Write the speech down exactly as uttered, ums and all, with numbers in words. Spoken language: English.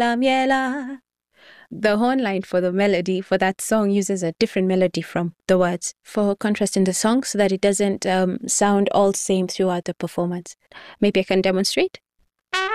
la miela. The horn line for the melody for that song uses a different melody from the words for contrast in the song so that it doesn't um, sound all same throughout the performance. Maybe I can demonstrate.